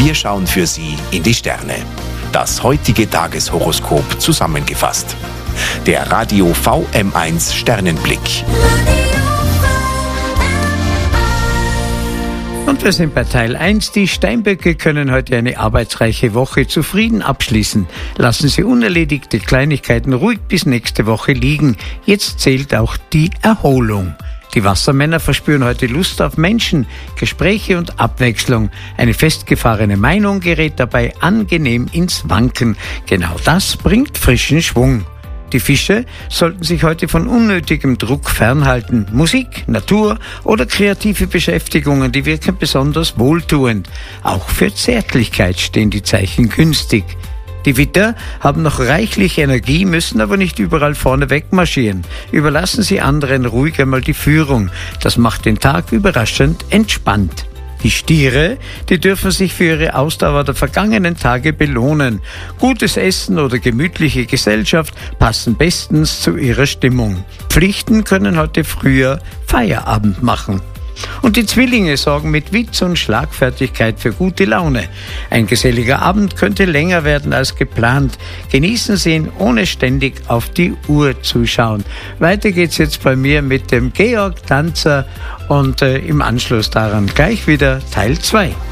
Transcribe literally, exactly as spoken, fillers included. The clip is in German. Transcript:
Wir schauen für Sie in die Sterne. Das heutige Tageshoroskop zusammengefasst. Der Radio V M eins Sternenblick. Und wir sind bei Teil eins. Die Steinböcke können heute eine arbeitsreiche Woche zufrieden abschließen. Lassen Sie unerledigte Kleinigkeiten ruhig bis nächste Woche liegen. Jetzt zählt auch die Erholung. Die Wassermänner verspüren heute Lust auf Menschen, Gespräche und Abwechslung. Eine festgefahrene Meinung gerät dabei angenehm ins Wanken. Genau das bringt frischen Schwung. Die Fische sollten sich heute von unnötigem Druck fernhalten. Musik, Natur oder kreative Beschäftigungen, die wirken besonders wohltuend. Auch für Zärtlichkeit stehen die Zeichen günstig. Die Widder haben noch reichlich Energie, müssen aber nicht überall vorne wegmarschieren. Überlassen Sie anderen ruhig einmal die Führung. Das macht den Tag überraschend entspannt. Die Stiere, die dürfen sich für ihre Ausdauer der vergangenen Tage belohnen. Gutes Essen oder gemütliche Gesellschaft passen bestens zu ihrer Stimmung. Pflichten können heute früher Feierabend machen. Und die Zwillinge sorgen mit Witz und Schlagfertigkeit für gute Laune. Ein geselliger Abend könnte länger werden als geplant. Genießen Sie ihn, ohne ständig auf die Uhr zu schauen. Weiter geht's jetzt bei mir mit dem Georg Tanzer und äh, im Anschluss daran gleich wieder Teil zwei.